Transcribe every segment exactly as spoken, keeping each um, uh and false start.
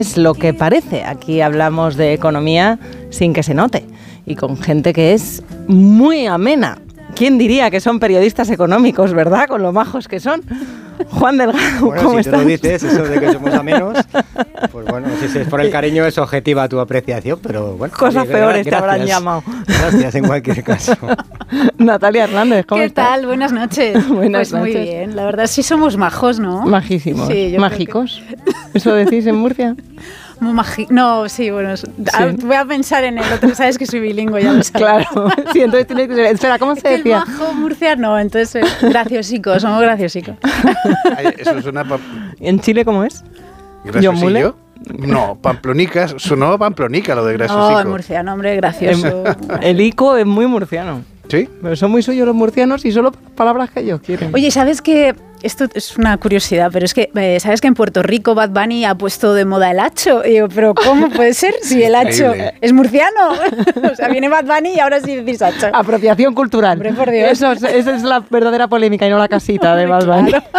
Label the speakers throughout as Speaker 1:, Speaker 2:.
Speaker 1: Es lo que parece. Aquí hablamos de economía sin que se note y con gente que es muy amena. ¿Quién diría que son periodistas económicos, verdad? Con lo majos que son. Juan Delgado,
Speaker 2: bueno,
Speaker 1: ¿cómo
Speaker 2: si
Speaker 1: estás?
Speaker 2: tú lo dices, eso de que somos amenos, pues bueno, si es por el cariño es objetiva tu apreciación, pero bueno.
Speaker 1: Cosas
Speaker 2: oye,
Speaker 1: peores
Speaker 2: gracias,
Speaker 1: te habrán llamado.
Speaker 2: Gracias en cualquier caso.
Speaker 1: Natalia Hernández, ¿cómo
Speaker 3: ¿Qué
Speaker 1: estás?
Speaker 3: tal? Buenas noches.
Speaker 1: Buenas
Speaker 3: pues muy
Speaker 1: noches.
Speaker 3: bien, la verdad sí somos majos, ¿no?
Speaker 1: Majísimos.
Speaker 3: Sí, yo
Speaker 1: ¿Mágicos? Que... ¿Eso decís en Murcia?
Speaker 3: Muy magi- no, sí, bueno, sí. Voy a pensar en el otro, sabes que soy bilingüe, ya lo sabes.
Speaker 1: Claro, sí, entonces tienes que ser... Espera, ¿cómo se
Speaker 3: es que
Speaker 1: decía?
Speaker 3: el majo murciano, entonces eh, graciosicos, somos graciosicos.
Speaker 4: Eso suena... Pa...
Speaker 1: ¿En Chile cómo es?
Speaker 4: ¿Graciosillo? No, pamplonicas, sonó pamplonica lo de graciosico.
Speaker 3: No, oh, murciano, hombre, gracioso.
Speaker 1: El ico es muy murciano.
Speaker 4: ¿Sí?
Speaker 1: Pero son muy suyos los murcianos y solo palabras que ellos quieren.
Speaker 3: Oye, ¿sabes qué? Esto es una curiosidad, pero es que, eh, ¿sabes que en Puerto Rico Bad Bunny ha puesto de moda el hacho? Y digo, ¿pero cómo puede ser si el hacho
Speaker 4: Increíble.
Speaker 3: es murciano? O sea, viene Bad Bunny y ahora sí decís hacho.
Speaker 1: Apropiación cultural.
Speaker 3: Hombre, por Dios.
Speaker 1: Eso es, esa es la verdadera polémica y no la casita de Bad Bunny.
Speaker 3: Claro.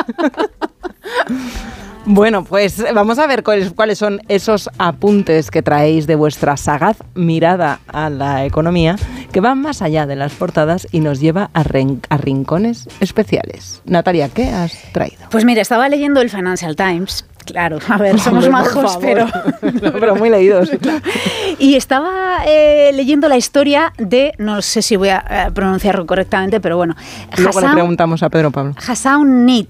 Speaker 1: Bueno, pues vamos a ver cuáles, cuáles son esos apuntes que traéis de vuestra sagaz mirada a la economía, que van más allá de las portadas y nos lleva a, ren- a rincones especiales. Natalia, ¿qué has traído?
Speaker 3: Pues mira, estaba leyendo el Financial Times. Claro, a ver, somos
Speaker 1: Hombre, por
Speaker 3: majos,
Speaker 1: favor.
Speaker 3: pero...
Speaker 1: No, pero muy leídos.
Speaker 3: Y estaba eh, leyendo la historia de, no sé si voy a eh, pronunciarlo correctamente, pero bueno,
Speaker 1: Luego le
Speaker 3: Hassan,
Speaker 1: preguntamos a Pedro Pablo.
Speaker 3: Hassan Need.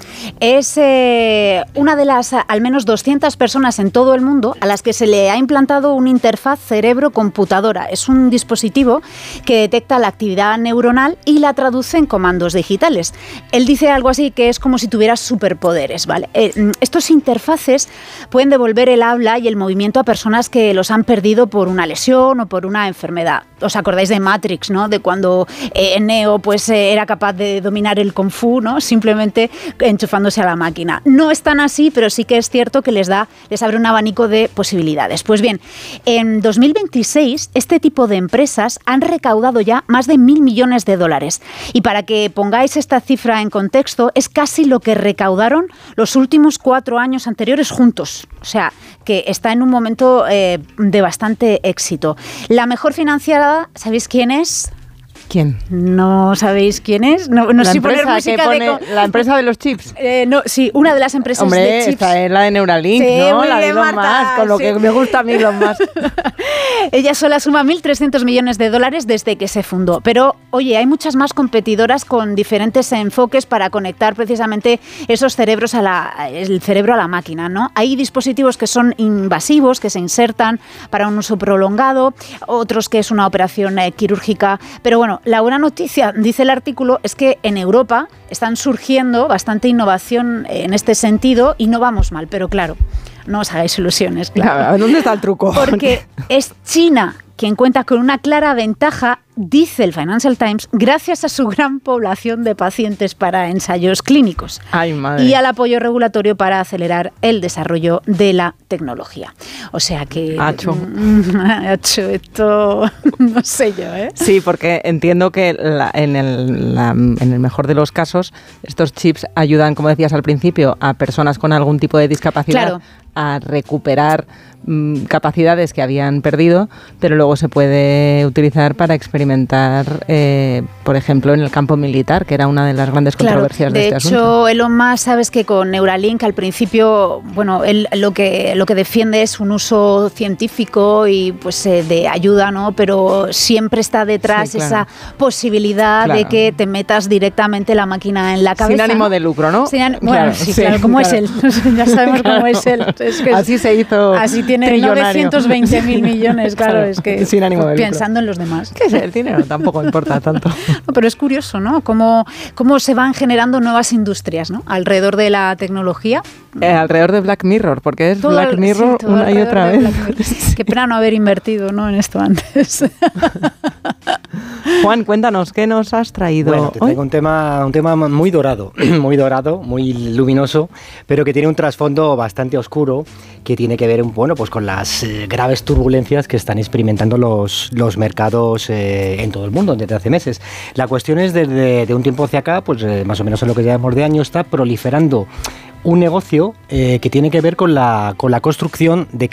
Speaker 3: Es eh, una de las al menos doscientas personas en todo el mundo a las que se le ha implantado una interfaz cerebro-computadora. Es un dispositivo que detecta la actividad neuronal y la traduce en comandos digitales. Él dice algo así que es como si tuvieras superpoderes, ¿vale? Eh, estos interfaces pueden devolver el habla y el movimiento a personas que los han perdido por una lesión o por una enfermedad. ¿Os acordáis de Matrix, no? De cuando eh, Neo pues, eh, era capaz de dominar el Kung Fu, ¿no? Simplemente enchufándose a la máquina. No es tan así, pero sí que es cierto que les da, les abre un abanico de posibilidades. Pues bien, en dos mil veintiséis este tipo de empresas han recaudado ya más de mil millones de dólares. Y para que pongáis esta cifra en contexto, es casi lo que recaudaron los últimos cuatro años anteriores juntos. O sea, que está en un momento eh, de bastante éxito. La mejor financiada, ¿sabéis quién es?
Speaker 1: ¿Quién?
Speaker 3: ¿No sabéis quién es? No, no
Speaker 1: la,
Speaker 3: sé poner
Speaker 1: empresa que
Speaker 3: música
Speaker 1: pone,
Speaker 3: de... co-
Speaker 1: la empresa de los chips.
Speaker 3: Eh, no, sí, una de las empresas
Speaker 1: Hombre,
Speaker 3: de chips.
Speaker 1: esta es la de Neuralink,
Speaker 3: Sí,
Speaker 1: ¿no?
Speaker 3: muy
Speaker 1: La de
Speaker 3: bien,
Speaker 1: Elon
Speaker 3: Marta,
Speaker 1: Musk, con lo
Speaker 3: sí.
Speaker 1: que me gusta a mí Elon Musk.
Speaker 3: Ella sola suma mil trescientos millones de dólares desde que se fundó. Pero, oye, hay muchas más competidoras con diferentes enfoques para conectar precisamente esos cerebros a la, el cerebro a la máquina, ¿no? Hay dispositivos que son invasivos, que se insertan para un uso prolongado, otros que es una operación eh, quirúrgica. Pero bueno, la buena noticia, dice el artículo, es que en Europa están surgiendo bastante innovación en este sentido y no vamos mal, pero claro, no os hagáis ilusiones, claro.
Speaker 1: ¿Dónde está el truco?
Speaker 3: Porque es China quien cuenta con una clara ventaja, dice el Financial Times, gracias a su gran población de pacientes para ensayos clínicos.
Speaker 1: Ay, madre.
Speaker 3: Y al apoyo regulatorio para acelerar el desarrollo de la tecnología. O sea que...
Speaker 1: Hacho.
Speaker 3: Hacho, esto no sé yo, ¿eh?
Speaker 1: Sí, porque entiendo que la, en, el, la, en el mejor de los casos, estos chips ayudan, como decías al principio, a personas con algún tipo de discapacidad
Speaker 3: Claro.
Speaker 1: a recuperar mm, capacidades que habían perdido, pero luego se puede utilizar para experimentar, eh, por ejemplo, en el campo militar, que era una de las grandes
Speaker 3: Claro,
Speaker 1: controversias de,
Speaker 3: de
Speaker 1: este
Speaker 3: hecho,
Speaker 1: asunto.
Speaker 3: Elon Musk, sabes que con Neuralink al principio, bueno, él lo que lo que defiende es un uso científico y pues eh, de ayuda, ¿no? Pero siempre está detrás
Speaker 1: Sí, claro.
Speaker 3: esa posibilidad
Speaker 1: Claro.
Speaker 3: de que te metas directamente la máquina en la cabeza.
Speaker 1: Sin ánimo
Speaker 3: ¿no?
Speaker 1: de lucro, ¿no?
Speaker 3: Sin án- bueno,
Speaker 1: Claro,
Speaker 3: sí,
Speaker 1: sí,
Speaker 3: claro, como
Speaker 1: claro.
Speaker 3: es él. Ya sabemos cómo
Speaker 1: Claro.
Speaker 3: es él. Es que es-
Speaker 1: Así se hizo
Speaker 3: Así tiene
Speaker 1: trillonario.
Speaker 3: novecientos veinte mil millones, claro,
Speaker 1: Claro,
Speaker 3: es que
Speaker 1: sin ánimo de lucro.
Speaker 3: pensando en los demás.
Speaker 1: ¿Qué es el dinero? Tampoco importa tanto.
Speaker 3: No, pero es curioso, ¿no? Cómo, cómo se van generando nuevas industrias, ¿no? Alrededor de la tecnología.
Speaker 1: Eh, alrededor de Black Mirror, porque es
Speaker 3: Todo
Speaker 1: Black
Speaker 3: al-
Speaker 1: Mirror
Speaker 3: sí, todo
Speaker 1: una y
Speaker 3: alrededor
Speaker 1: otra
Speaker 3: de
Speaker 1: vez.
Speaker 3: Black Mirror.
Speaker 1: Sí.
Speaker 3: Qué pena no haber invertido, ¿no? En esto antes.
Speaker 1: Juan, Juan, cuéntanos, ¿qué nos has traído
Speaker 2: Bueno, te
Speaker 1: hoy?
Speaker 2: traigo un tema, un tema muy dorado, muy dorado, muy luminoso, pero que tiene un trasfondo bastante oscuro, que tiene que ver, bueno, pues con las eh, graves turbulencias que están experimentando los, los mercados eh, en todo el mundo desde hace meses. La cuestión es desde de un tiempo hacia acá, pues eh, más o menos en lo que llevamos de año, está proliferando un negocio eh, que tiene que ver con la, con la construcción de